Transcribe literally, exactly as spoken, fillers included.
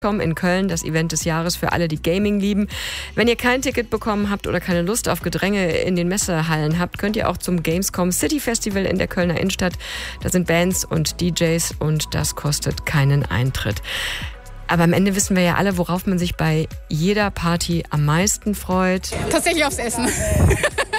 in Köln, das Event des Jahres für alle, die Gaming lieben. Wenn ihr kein Ticket bekommen habt oder keine Lust auf Gedränge in den Messehallen habt, könnt ihr auch zum Gamescom City Festival in der Kölner Innenstadt. Da sind Bands und D Js und das kostet keinen Eintritt. Aber am Ende wissen wir ja alle, worauf man sich bei jeder Party am meisten freut. Tatsächlich aufs Essen.